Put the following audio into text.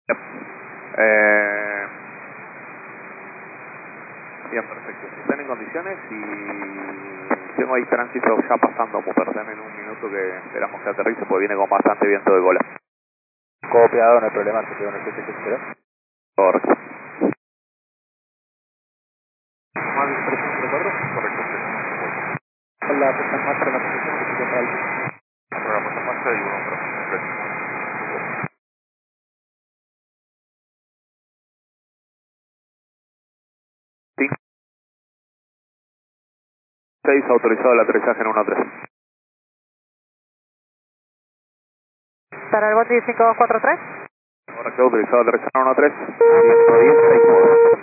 Eh, bien, perfecto. Están en condiciones y tengo ahí tránsito ya pasando, perdón, en un minuto que esperamos que aterrice porque viene con bastante viento de cola. Copiado, no hay problema, se quedó en el 760. Correcto. Más 304. Correcto, sí. Con la puesta en marcha de la posición que se encuentra ahí. Programa en marcha y uno para. Sí. 6 autorizado el aterrizaje en 1-3. Para el Bondi 5243. Correcto, autorizado el aterrizaje en 1-3. 110, 6